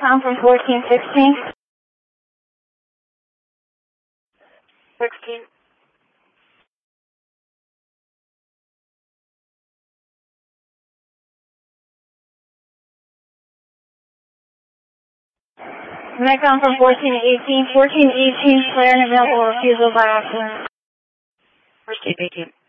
Conference 14, 16. 16. Metcon from 14-18, 14-18, clear and available refusal by accident. First tape 18.